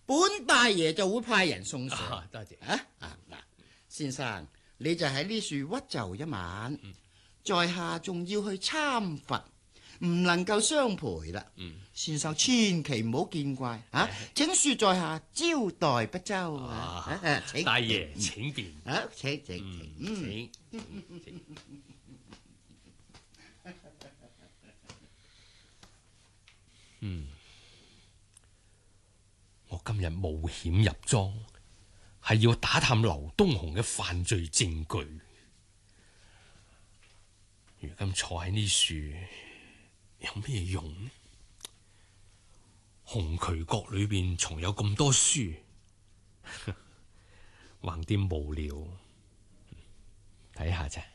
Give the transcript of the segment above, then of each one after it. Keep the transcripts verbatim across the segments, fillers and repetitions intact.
本大爺就會派人送上。 啊，多謝。 啊啊嗱，先生，你就喺呢處屈就一晚，嗯、在下仲要去參佛，唔能夠相陪啦。嗯、先生千祈唔好見怪啊！請恕在下招待不周啊！啊啊請大爺請便啊，請請請， 嗯，請。嗯，我今日冒險入莊，係要打探劉東雄嘅犯罪證據。如今坐喺呢樹，有咩用呢？紅渠閣裏邊藏有咁多書，橫掂無聊，睇下啫。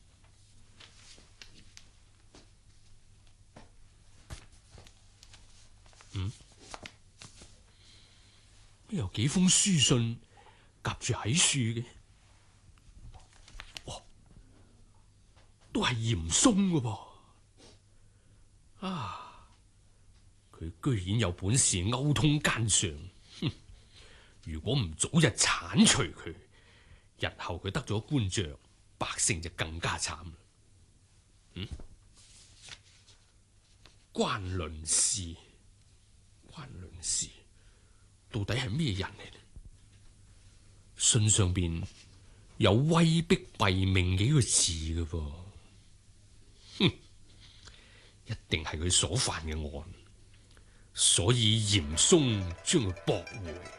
嗯，有幾封書信夾住喺樹嘅，哇，都係嚴嵩嘅噃。啊，佢居然有本事勾通奸上，哼！如果唔早日鏟除佢，日後佢得咗官爵，百姓就更加慘啦。嗯，關倫士。關倫士到底係咩人嚟呢？信上邊有威逼斃命幾個字嘅噃，哼，一定係佢所犯嘅案，所以嚴嵩將佢駁回。